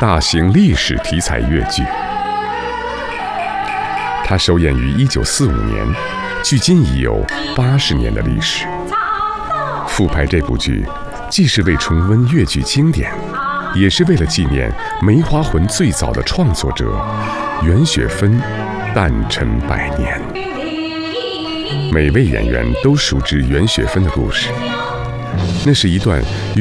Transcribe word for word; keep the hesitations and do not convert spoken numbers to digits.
大型历史题材越剧。它首演于一九四五年，距今已有八十年的历史。复排这部剧，既是为重温越剧经典，也是为了纪念《梅花魂》最早的创作者袁雪芬诞辰百年。每位演员都熟知袁雪芬的故事，那是一段